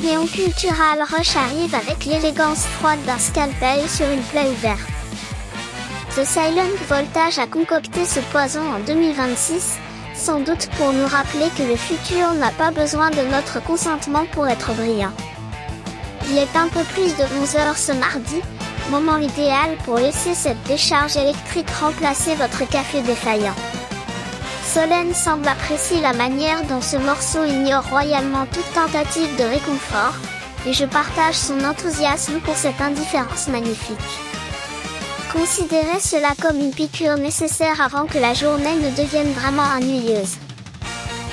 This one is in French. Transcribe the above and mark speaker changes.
Speaker 1: Néon Cultural Rush arrive avec l'élégance froide d'un scalpel sur une plaie ouverte. The Silent Voltage a concocté ce poison en 2026, sans doute pour nous rappeler que le futur n'a pas besoin de notre consentement pour être brillant. Il est un peu plus de 11 h ce mardi, moment idéal pour laisser cette décharge électrique remplacer votre café défaillant. Solène semble apprécier la manière dont ce morceau ignore royalement toute tentative de réconfort, et je partage son enthousiasme pour cette indifférence magnifique. Considérez cela comme une piqûre nécessaire avant que la journée ne devienne vraiment ennuyeuse.